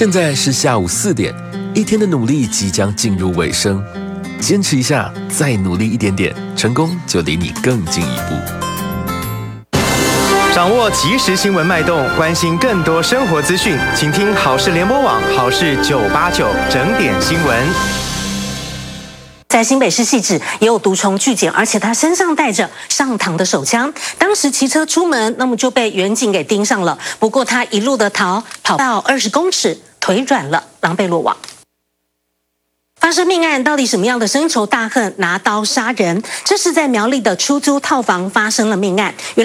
现在是下午4点，一天的努力即将进入尾声，坚持一下，再努力一点点，成功就离你更近一步。 掌握即时新闻脉动，关心更多生活资讯，请听好事联播网好事989整点新闻。 在新北市汐止也有毒虫拒检，而且他身上带着上膛的手枪，当时骑车出门，那么就被远警给盯上了。不过他一路的跑到20公尺，腿软了，狼狈落网。发生命案，到底什么样的深仇大恨拿刀杀人？这是在苗栗的出租套房发生了命案。